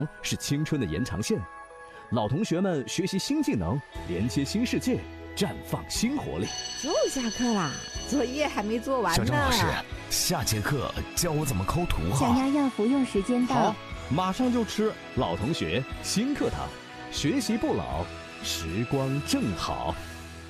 是青春的延长线。老同学们学习新技能，连接新世界，绽放新活力。 又下课啦，作业还没做完呢。 小郑老师，下节课教我怎么抠图小丫丫服用时间到。 好，马上就吃。老同学，新课堂，学习不老，时光正好。